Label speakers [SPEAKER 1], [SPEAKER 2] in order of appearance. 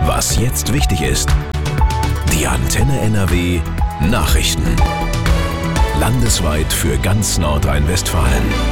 [SPEAKER 1] Was jetzt wichtig ist. Die Antenne NRW Nachrichten. Landesweit für ganz Nordrhein-Westfalen.